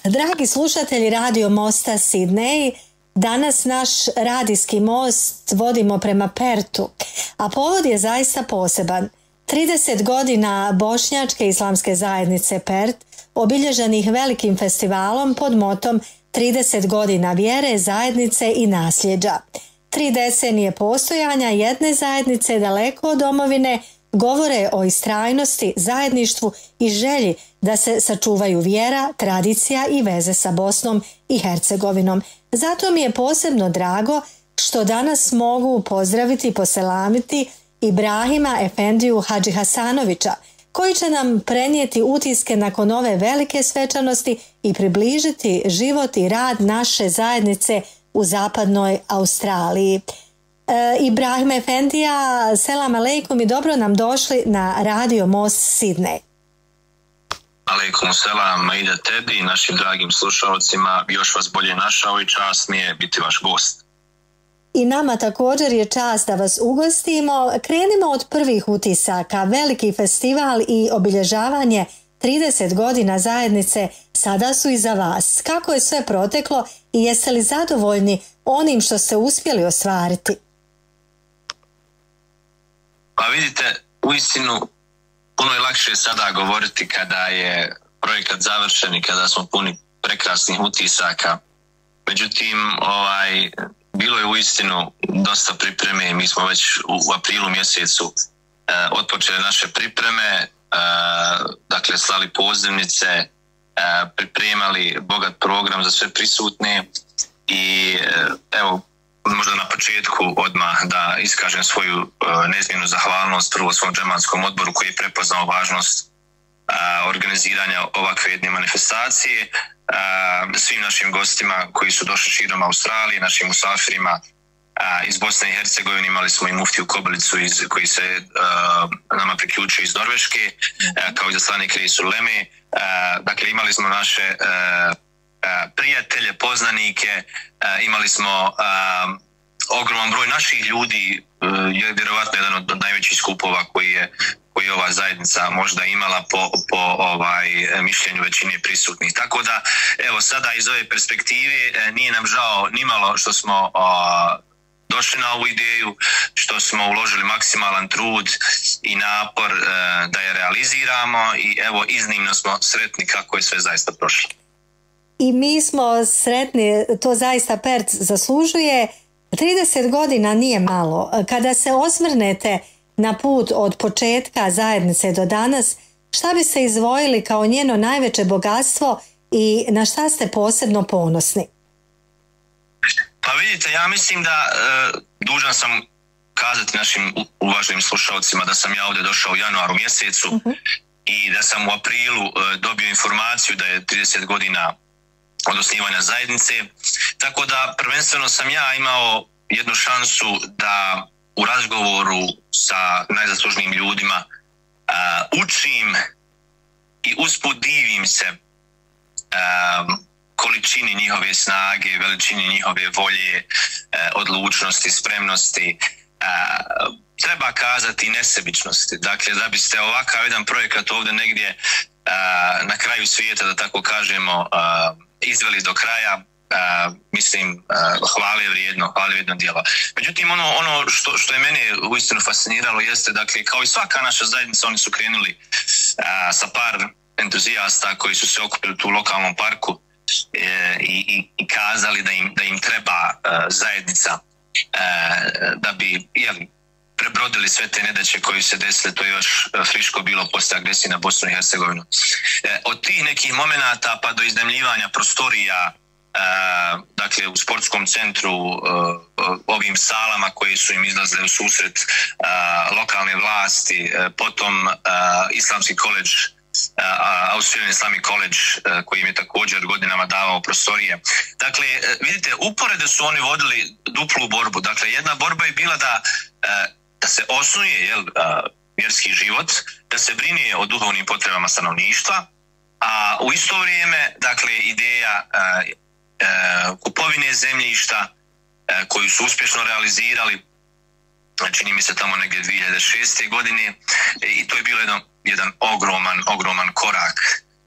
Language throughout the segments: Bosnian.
Dragi slušatelji Radio Mosta Sidney, danas naš radijski most vodimo prema Pertu, a povod je zaista poseban. 30 godina bošnjačke islamske zajednice Pert, obilježenih velikim festivalom pod motom 30 godina vjere, zajednice i nasljeđa. 3 decenije postojanja jedne zajednice daleko od domovine govore o istrajnosti, zajedništvu i želji da se sačuvaju vjera, tradicija i veze sa Bosnom i Hercegovinom. Zato mi je posebno drago što danas mogu pozdraviti i poselamiti Ibrahima Efendiju Hadži Hasanovića, koji će nam prenijeti utiske nakon ove velike svečanosti i približiti život i rad naše zajednice u zapadnoj Australiji. Ibrahim Efendija, selam aleikum i dobro nam došli na Radio Most Sidney. Aleikum selam, ide tebi i našim dragim slušalcima, još vas bolje našao i čast mi je biti vaš gost. I nama također je čast da vas ugostimo. Krenimo od prvih utisaka. Veliki festival i obilježavanje 30 godina zajednice sada su iza vas. Kako je sve proteklo i jeste li zadovoljni onim što ste uspjeli ostvariti? Pa vidite, uistinu puno je lakše sada govoriti kada je projekat završen i kada smo puni prekrasnih utisaka. Međutim, bilo je uistinu dosta pripreme i mi smo već u aprilu mjesecu otpočeli naše pripreme, dakle slali pozivnice, pripremali bogat program za sve prisutne i evo, možda na početku odmah da iskažem svoju neizmjernu zahvalnost prvo svom džematskom odboru koji je prepoznao važnost organiziranja ovakve jedne manifestacije, svim našim gostima koji su došli širom Australije, našim musafirima iz Bosne i Hercegovine. Imali smo i muftiju Kobilicu koji se nama priključio iz Norveške, kao i zaslanik Reisul Leme. Dakle, imali smo naše prijatelje, poznanike, imali smo ogroman broj naših ljudi, je vjerovatno jedan od najvećih skupova koji je ova zajednica možda imala po mišljenju većine prisutnih. Tako da, evo sada iz ove perspektive nije nam žao nimalo što smo došli na ovu ideju, što smo uložili maksimalan trud i napor da je realiziramo i evo iznimno smo sretni kako je sve zaista prošlo. I mi smo sretni, to zaista Pert zaslužuje. 30 godina nije malo. Kada se osvrnete na put od početka zajednice do danas, šta biste izdvojili kao njeno najveće bogatstvo i na šta ste posebno ponosni? Pa vidite, ja mislim da dužan sam kazati našim uvaženim slušalcima da sam ja ovdje došao u januaru mjesecu i da sam u aprilu dobio informaciju da je 30 godina od osnivanja zajednice. Tako da prvenstveno sam ja imao jednu šansu da u razgovoru sa najzaslužnijim ljudima učim i usput divim se količini njihove snage, veličini njihove volje, odlučnosti, spremnosti, treba kazati nesebičnosti. Dakle, da biste ovakav jedan projekat ovdje negdje na kraju svijeta, da tako kažemo, izveli do kraja, mislim, hvale vrijedno djelo. Međutim, ono što je mene uistinu fasciniralo jeste, dakle, kao i svaka naša zajednica, oni su krenuli sa par entuzijasta koji su se okupili tu u lokalnom parku i kazali da im treba zajednica da bi prebrodili sve te nedaće koje se desile, to je još friško bilo poslije agresije na Bosnu i Hercegovinu. Od tih nekih momenata pa do iznajmljivanja prostorija, dakle u sportskom centru, ovim salama koji su im izlazile u susret, lokalne vlasti, potom Islamski koledž, Australian Islamic College koji im je također godinama davao prostorije. Dakle, vidite, uporedo su oni vodili duplu borbu. Dakle, jedna borba je bila da se osnuje vjerski život, da se brine o duhovnim potrebama stanovništva, a u isto vrijeme, dakle, ideja kupovine zemljišta koju su uspješno realizirali, čini mi se tamo negdje 2006. godine, i to je bilo jedan ogroman korak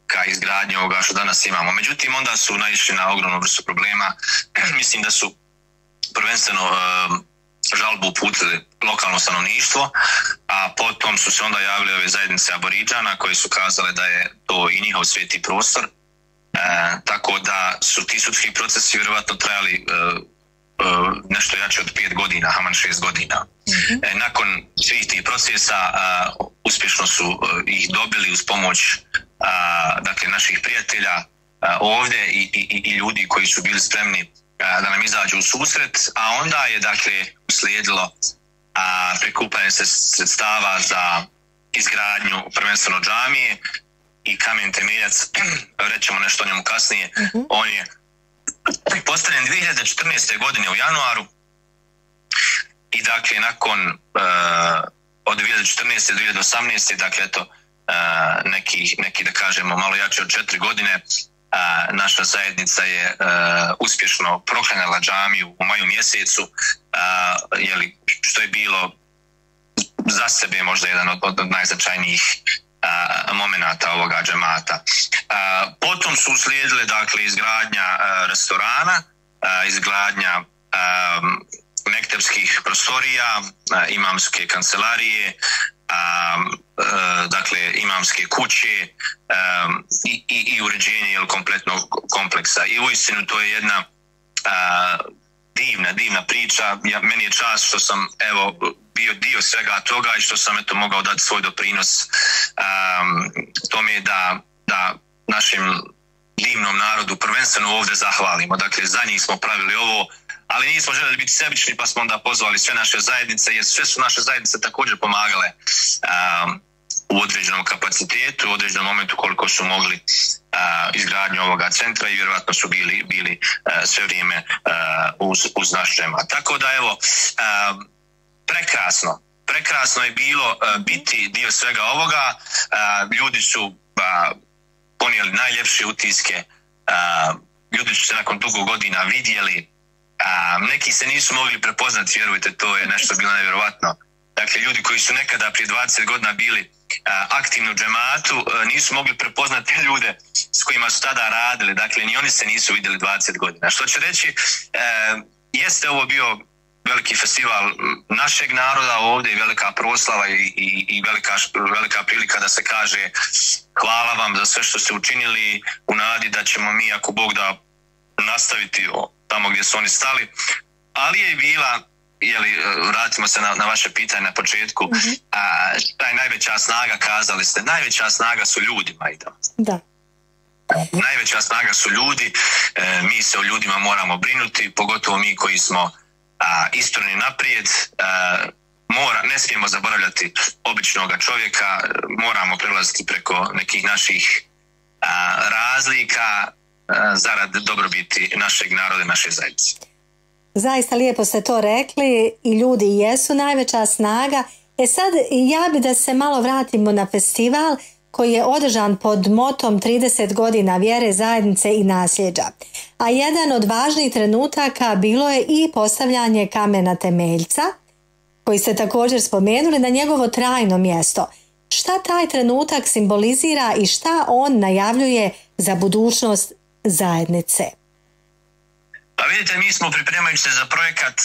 ka izgradnji ovoga što danas imamo. Međutim, onda su naišli na ogromnu vrstu problema. Mislim da su prvenstveno žalbu uputili lokalno stanovništvo, a potom su se onda javili ove zajednice Aboriđana koji su kazale da je to i njihov sveti prostor. Tako da su ti sudski procesi vjerovatno trajali nešto jače od 5 godina, haman 6 godina. Nakon svih tih procesa uspješno su ih dobili uz pomoć dakle, naših prijatelja ovdje i ljudi koji su bili spremni da nam izađu u susret, a onda je dakle uslijedilo prikupljanje sredstava za izgradnju prvenstveno džamije i kamen temeljac, rećemo nešto o njemu kasnije. On je postavljen 2014. godine u januaru i dakle nakon od 2014. do 2018. dakle eto neki da kažemo malo jače od 4 godine naša zajednica je uspješno proklanjala džamiju u maju mjesecu, što je bilo za sebe možda jedan od najznačajnijih momenata ovoga džemata. Potom su uslijedile dakle izgradnja restorana, izgradnja mektepskih prostorija, imamske kancelarije, dakle imamske kuće i uređenje kompletnog kompleksa. I uistinu to je jedna divna priča. Meni je čast što sam bio dio svega toga i što sam mogao dati svoj doprinos tome da našem divnom narodu prvenstveno ovdje zahvalimo. Dakle, za njih smo pravili ovo, ali nismo željeli biti sebični, pa smo onda pozvali sve naše zajednice, jer sve su naše zajednice također pomagale u određenom kapacitetu, u određenom momentu koliko su mogli izgradnju ovoga centra i vjerojatno su bili sve vrijeme uz naš džemat. Tako da evo, prekrasno je bilo biti dio svega ovoga. Ljudi su ponijeli najljepše utiske, ljudi su se nakon dugo godina vidjeli, neki se nisu mogli prepoznati, vjerujte, to je nešto bilo nevjerovatno. Dakle, ljudi koji su nekada prije 20 godina bili aktivni u džematu nisu mogli prepoznati ljude s kojima su tada radili, dakle ni oni se nisu vidjeli 20 godina. Što će reći, jeste ovo bio veliki festival našeg naroda ovdje i velika proslava i velika prilika da se kaže hvala vam za sve što ste učinili, u nadi da ćemo mi, ako Bog da, nastaviti tamo gdje su oni stali. Ali je bila, vratimo se na vaše pitanje na početku, taj najveća snaga, kazali ste, najveća snaga su ljudi, Majda. Da. Najveća snaga su ljudi, mi se o ljudima moramo brinuti, pogotovo mi koji smo istorni naprijed, ne smijemo zaboravljati običnog čovjeka, moramo prelaziti preko nekih naših razlika zarad dobrobiti našeg naroda i naše zajednice. Zaista lijepo ste to rekli i ljudi jesu najveća snaga. Sad ja bi da se malo vratimo na festival koji je održan pod motom 30 godina vjere, zajednice i nasljeđa. A jedan od važnijih trenutaka bilo je i postavljanje kamena temeljca, koji ste također spomenuli, na njegovo trajno mjesto. Šta taj trenutak simbolizira i šta on najavljuje za budućnost zajednice? Pa vidite, mi smo pripremajući se za projekat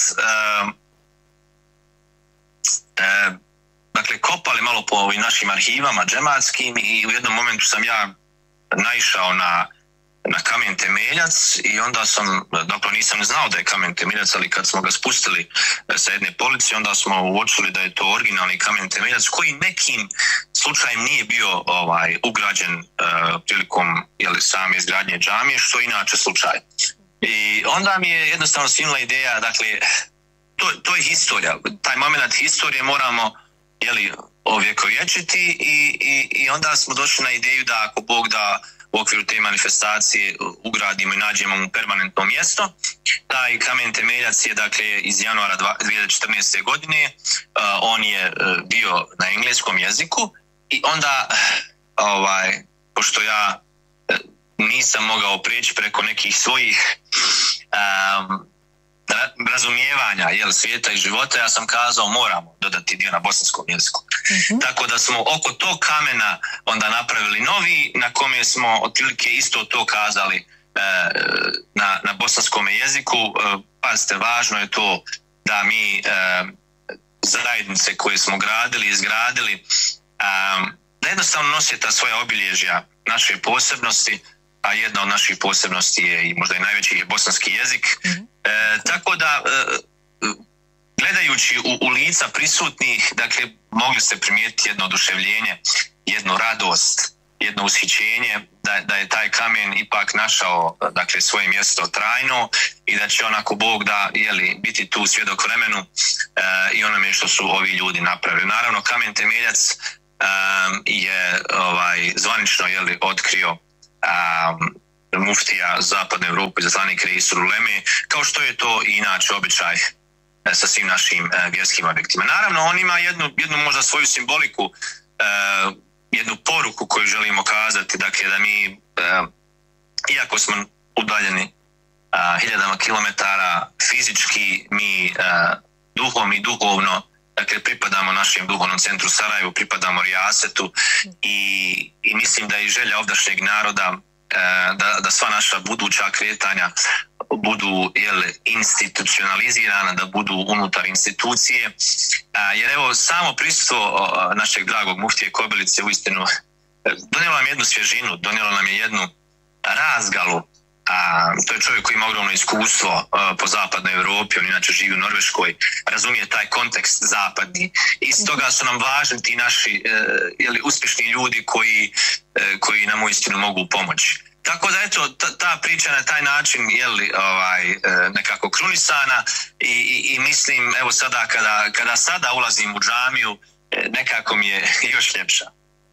dakle kopali malo po ovim našim arhivama džematskim i u jednom momentu sam ja naišao na kamen temeljac i onda sam, dakle nisam znao da je kamen temeljac, ali kad smo ga spustili sa jedne police, onda smo uočili da je to originalni kamen temeljac koji nekim slučajem nije bio ugrađen prilikom same izgradnje džamije, što je inače slučaj. I onda mi je jednostavno svinula ideja, dakle, to je historija, taj moment historije moramo ovjekovječiti i onda smo došli na ideju da ako Bog da u okviru te manifestacije ugradimo i nađemo mu permanentno mjesto. Taj kamen temeljac je dakle iz januara 2014. godine, on je bio na engleskom jeziku i onda pošto ja nisam mogao prijeći preko nekih svojih razumijevanja svijeta i života, ja sam kazao moramo dodati dio na bosanskom jeziku. Tako da smo oko tog kamena onda napravili novi, na kome smo otprilike isto to kazali na bosanskom jeziku. Pazite, važno je to da mi zajednice koje smo gradili, izgradili, da jednostavno nose ta svoja obilježja naše posebnosti, a jedna od naših posebnosti je i možda i najveći je bosanski jezik. Tako da, gledajući u lica prisutnih, dakle, mogli ste primijetiti jedno oduševljenje, jednu radost, jedno ushićenje da je taj kamen ipak našao, dakle, svoje mjesto trajno i da će onako Bog da biti tu svjedok vremenu i onome što su ovi ljudi napravili. Naravno, kamen temeljac je zvanično otkrio muftija Zapadne Europe, izaslanik Reis Uleme, kao što je to i inače običaj sa svim našim vjerskim objektima. Naravno, on ima jednu možda svoju simboliku, jednu poruku koju želimo kazati, dakle da mi, iako smo udaljeni hiljadama kilometara fizički, mi duhom i duhovno, dakle, pripadamo našem duhovnom centru Sarajevu, pripadamo Rijasetu i mislim da je želja ovdašnjeg naroda da sva naša buduća kretanja budu institucionalizirana, da budu unutar institucije. Jer evo, samo prisustvo našeg dragog muftije Kobilice uistinu donijelo nam jednu svježinu, donijelo nam je jednu razgalu. To je čovjek koji ima ogromno iskustvo po zapadnoj Europi, on inače živi u Norveškoj, razumije taj kontekst zapadni i stoga su nam važni ti naši uspješni ljudi koji nam uistinu mogu pomoći. Tako da eto, ta priča na taj način nekako krunisana i mislim, evo sada kada sada ulazim u džamiju, nekako mi je još ljepša.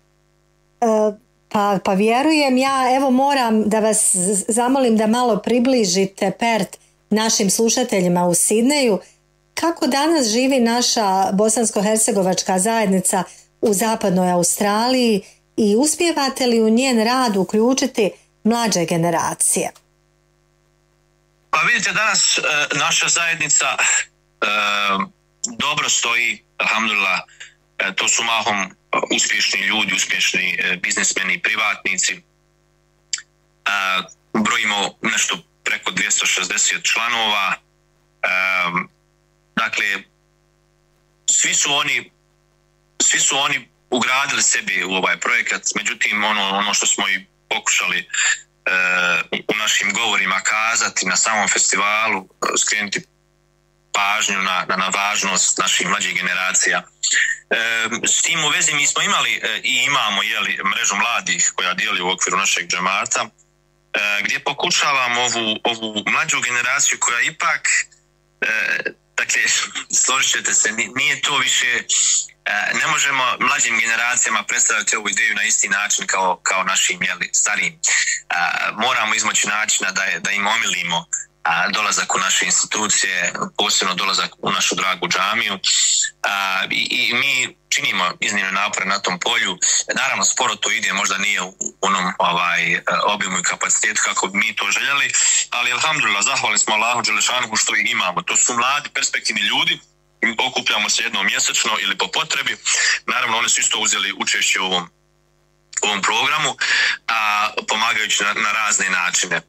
Pa vjerujem ja, evo moram da vas zamolim da malo približite Pert našim slušateljima u Sidneju. Kako danas živi naša bosansko-hercegovačka zajednica u zapadnoj Australiji i uspijevate li u njen rad uključiti mlađe generacije? Pa vidite, danas naša zajednica dobro stoji, alhamdulillah, to su mahom uspješni ljudi, uspješni biznismeni, privatnici. Brojimo nešto preko 260 članova. Dakle, svi su oni ugradili sebi u ovaj projekat, međutim ono što smo i pokušali u našim govorima kazati na samom festivalu, skrenuti pažnju na važnost naših mlađih generacija. S tim u vezi mi smo imali i imamo mrežu mladih koja dijeli u okviru našeg džemata, gdje pokušavamo ovu mlađu generaciju koja ipak, dakle, složit ćete se, nije to više, ne možemo mlađim generacijama predstavljati ovu ideju na isti način kao našim starijim. Moramo izmoći načina da im omilimo dolazak u naše institucije, posebno dolazak u našu dragu džamiju, i mi činimo iznimne napore na tom polju. Naravno, sporo to ide, možda nije u onom obimu i kapacitetu kako bi mi to željeli, ali alhamdulillah, zahvali smo Allahu dželešanuhu što ih imamo. To su mladi, perspektivni ljudi, okupljamo se jednom mjesečno ili po potrebi. Naravno, oni su isto uzeli učešće u ovom programu, pomagajući na razne načine.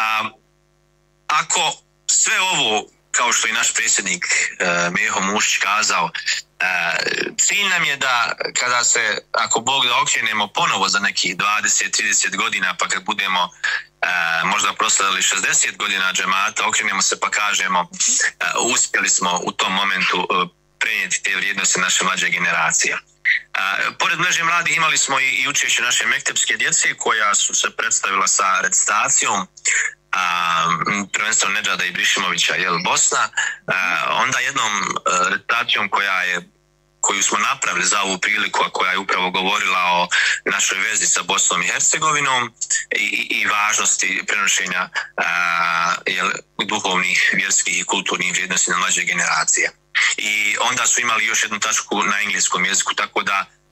Ako sve ovo, kao što i naš predsjednik Meho Mušić kazao, cilj nam je da kada se, ako Bog da, okrenemo ponovo za nekih 20-30 godina, pa kad budemo možda proslavili 60 godina džemata, okrenemo se pa kažemo uspjeli smo u tom momentu prenijeti te vrijednosti naše mlađe generacije. Pored mreže mladih imali smo i učešće naše mektepske djece koja su se predstavila sa recitacijom, prvenstveno Nedžada Ibrišimovića, Bosna, onda jednom recitacijom koju smo napravili za ovu priliku, a koja je upravo govorila o našoj vezi sa Bosnom i Hercegovinom i važnosti prenošenja duhovnih, vjerskih i kulturnih vrijednosti na mlađe generacije. I onda su imali još jednu tačku na engleskom jeziku, tako da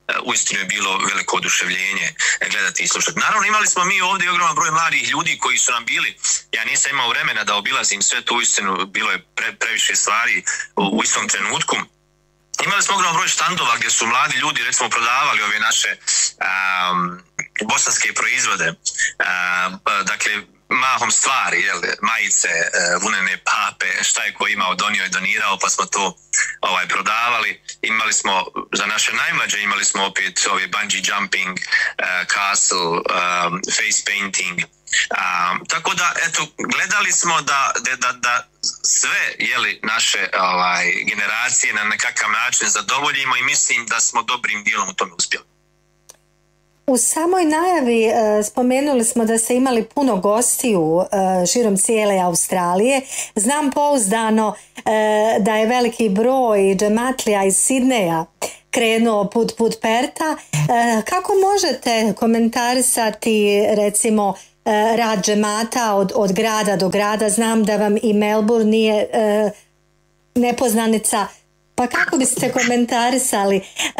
uistinu je bilo veliko oduševljenje gledati i slušati. Naravno, imali smo mi ovdje ogroman broj mladih ljudi koji su nam bili, ja nisam imao vremena da obilazim sve to, uistinu bilo je previše stvari u istom trenutku. Imali smo ogroman broj štandova gdje su mladi ljudi recimo prodavali ove naše bosanske proizvode, dakle mahom stvari, majice, vunene pape, šta je ko imao, donio i donirao, pa smo to prodavali. Imali smo, za naše najmlađe, imali smo opet ove bungee jumping, castle, face painting. Tako da, eto, gledali smo da sve naše generacije na nekakav način zadovoljimo i mislim da smo dobrim dijelom u tome uspjeli. U samoj najavi spomenuli smo da ste imali puno gostiju širom cijele Australije. Znam pouzdano da je veliki broj džematlija iz Sidneja krenuo put Perta. Kako možete komentarisati recimo rad džemata od grada do grada? Znam da vam i Melbourne nije nepoznanica. Pa kako biste komentarisali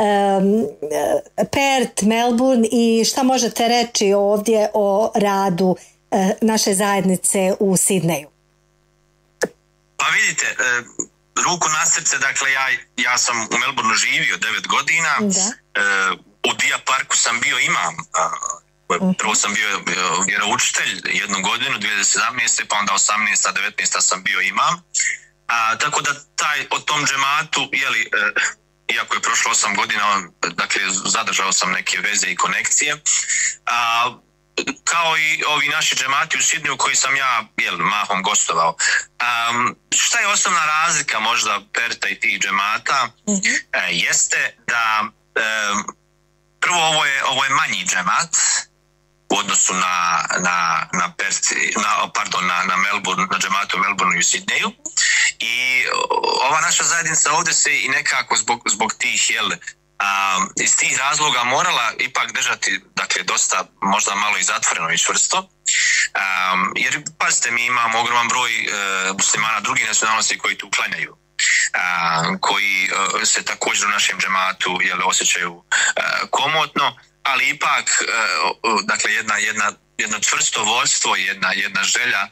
Perth, Melbourne i šta možete reći ovdje o radu naše zajednice u Sidneju? Pa vidite, ruku na srce, dakle ja sam u Melbourneu živio 9 godina, u Dia Parku sam bio imam, prvo sam bio vjeroučitelj 1 godinu, 2017. pa onda 18. 19. sam bio imam. Tako da o tom džematu, iako je prošlo 8 godina, dakle zadržao sam neke veze i konekcije, kao i ovi naši džemati u Sidneju koji sam ja mahom gostovao. Šta je osnovna razlika možda Perta i tih džemata? Jeste da prvo ovo je manji džemat u odnosu na Melbourne, na džematu u Melbourneu i Sidneju. I ova naša zajednica ovdje se i nekako zbog tih iz tih razloga morala ipak držati, dakle, dosta možda malo i zatvoreno i čvrsto, jer pazite, mi imamo ogroman broj muslimana drugih nacionalnosti koji tu klanjaju, koji se također u našem džematu osjećaju komotno, ali ipak dakle jedno čvrsto voljstvo, jedna želja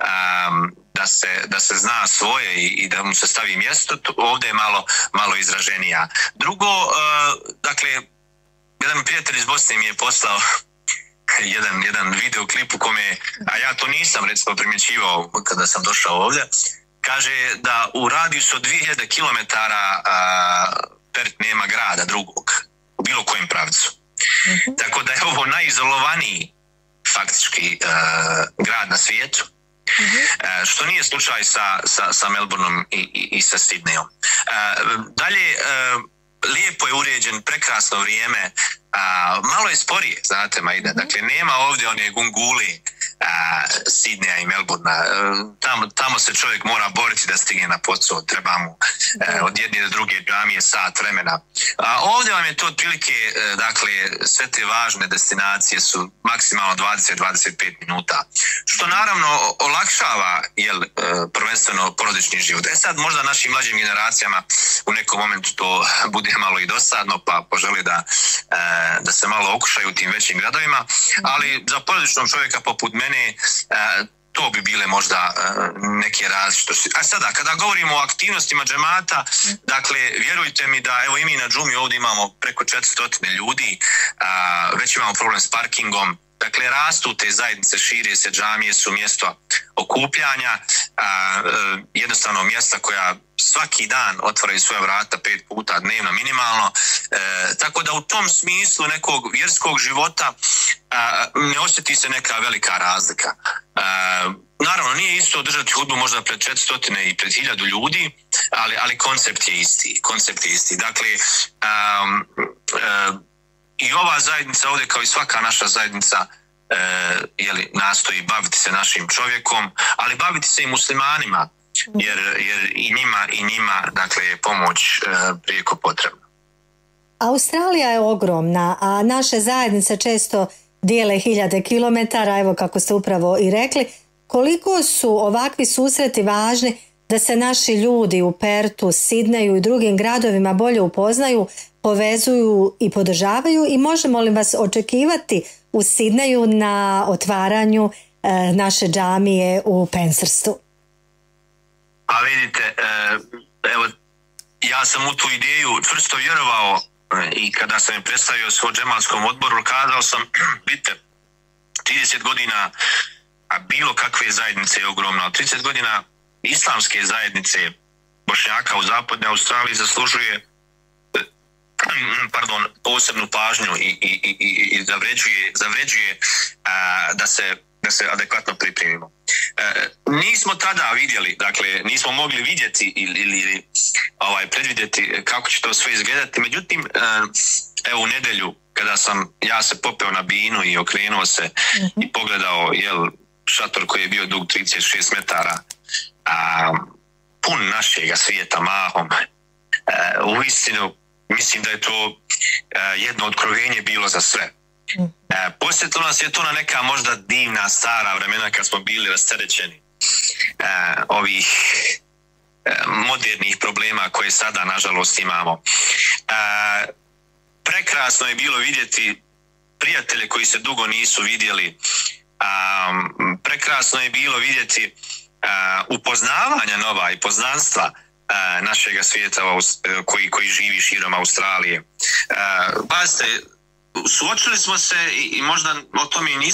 da se zna svoje i da mu se stavi mjesto, ovdje je malo izraženija. Drugo, dakle, jedan prijatelj iz Bosne mi je poslao jedan videoklip u kome, a ja to nisam recimo primjećivao kada sam došao ovdje, kaže da u radijusu od 2000 km Perth nema grada drugog u bilo kojem pravcu. Tako da je ovo najizolovaniji faktički grad na svijetu, što nije slučaj sa Melbourneom i sa Sidneyom. Dalje, lijepo je uređen, prekrasno vrijeme, malo je sporije, znate, Maida, dakle nema ovdje one gunguli Sidneja i Melbournea, tamo se čovjek mora boriti da stigne na posao, treba mu od jedne do druge džamije sat vremena. Ovdje vam je to otprilike, dakle, sve te važne destinacije su maksimalno 20-25 minuta, što naravno olakšava prvenstveno porodični život. Sad možda našim mlađim generacijama u nekom momentu to bude malo i dosadno, pa poželi da se malo okušaju u tim većim gradovima, ali za porodičnog čovjeka poput mene to bi bile možda neke različitosti. A sada, kada govorimo o aktivnostima džemata, dakle, vjerujte mi da evo i mi na džumi ovdje imamo preko 400 ljudi, već imamo problem s parkingom, dakle, rastu te zajednice, šire se, džamije su mjesto okupljanja, jednostavno mjesta koja svaki dan otvaraju svoja vrata 5 puta dnevno minimalno, tako da u tom smislu nekog vjerskog života ne osjeti se neka velika razlika. Naravno, nije isto održati hudbu možda pred 400 i pred 1000 ljudi, ali koncept je isti. Dakle, i ova zajednica ovdje, kao i svaka naša zajednica, nastoji baviti se našim čovjekom, ali baviti se i muslimanima, jer i njima dakle, je pomoć prijeko potrebna. Australija je ogromna, a naše zajednice često dijele 1000 kilometara, evo kako ste upravo i rekli. Koliko su ovakvi susreti važni da se naši ljudi u Pertu, Sidneju i drugim gradovima bolje upoznaju, povezuju i podržavaju i možemo li vas očekivati u Sidneju na otvaranju naše džamije u Penshurstu? A vidite, evo, ja sam u tu ideju čvrsto vjerovao i kada sam im predstavio svoj džemalskom odboru, kazao sam, vidite, 30 godina bilo kakve zajednice je ogromno, 30 godina islamske zajednice Bošnjaka u zapadnoj Australiji zaslužuje posebnu pažnju i zavređuje da se adekvatno pripremimo. Nismo tada vidjeli, dakle nismo mogli vidjeti ili predvidjeti kako će to sve izgledati, međutim evo u nedjelju kada sam ja se popeo na binu i okrenuo se i pogledao šator koji je bio dug 36 metara, pun našega svijeta mahom, uistinu mislim da je to jedno otkrovenje bilo za sve. Posjetilo nas je to na neka možda divna stara vremena kad smo bili rasterećeni ovih modernih problema koje sada nažalost imamo. Prekrasno je bilo vidjeti prijatelje koji se dugo nisu vidjeli. Prekrasno je bilo vidjeti upoznavanja nova i poznanstva našega svijeta koji živi širom Australije. Pazite, suočili smo se i možda o tome i nismo